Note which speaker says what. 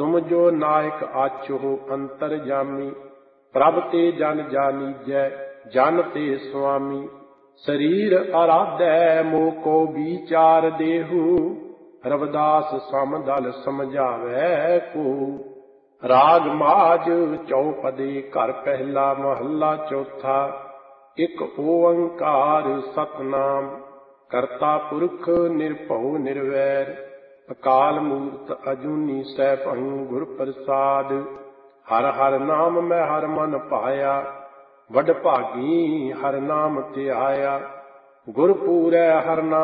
Speaker 1: तुम जो नायक आछो अंतरजामी। प्रभ ते जन जानीजै जन ते स्वामी। शरीर आराधै मोको विचार देहु। रविदास समदल समझावै को। राग माज चौपदे घर पहला महला चौथा। एक ओंकार सतनाम करता पुरख निरभउ निर्वैर। अकाल मूरत अजूनी सैभं गुर प्रसाद। हर हर नाम मैं हर मन पाया। वड भागी हर नाम ते आया। गुर पूरै हर नाम